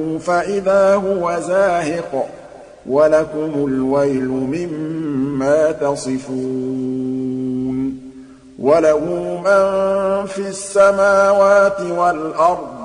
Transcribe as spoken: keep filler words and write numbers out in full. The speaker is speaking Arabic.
فإذا هو زاهق وَلَكُمُ الْوَيْلُ مِمَّا تَصِفُونَ وَلَهُ مَن فِي السَّمَاوَاتِ وَالْأَرْضِ